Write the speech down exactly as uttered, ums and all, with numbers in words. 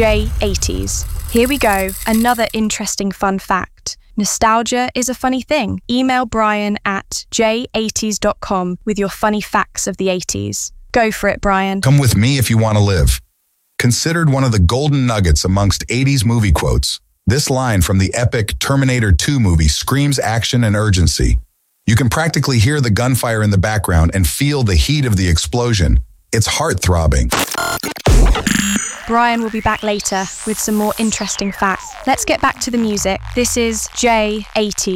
J eighties. Here we go, another interesting fun fact. Nostalgia is a funny thing. Email Brian at j eighties dot com with your funny facts of the eighties. Go for it, Brian. Come with me if you want to live. Considered one of the golden nuggets amongst eighties movie quotes, this line from the epic Terminator two movie screams action and urgency. You can practically hear the gunfire in the background and feel the heat of the explosion. It's heart-throbbing. Brian will be back later with some more interesting facts. Let's get back to the music. This is J eighty.